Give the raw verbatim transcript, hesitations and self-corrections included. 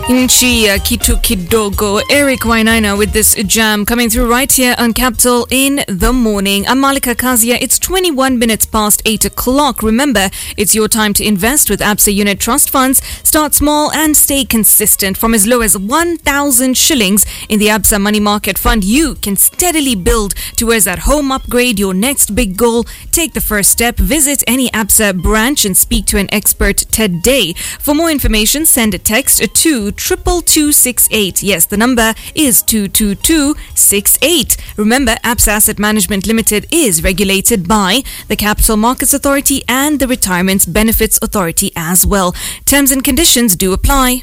Nchi ya kitu kidogo. Eric Wainaina with this jam coming through right here on Capital in the morning. I'm Malika Kazia. It's twenty-one minutes past eight o'clock. Remember, it's your time to invest with Absa Unit Trust Funds. Start small and stay consistent. From as low as one thousand shillings in the Absa Money Market Fund, you can steadily build towards that home upgrade, your next big goal. Take the first step. Visit any Absa branch and speak to an expert today. For more information, send a text to triple two six eight. Yes, the number is two two two six eight. Remember, Absa Asset Management Limited is regulated by the Capital Markets Authority and the Retirement Benefits Authority as well. Terms and conditions do apply.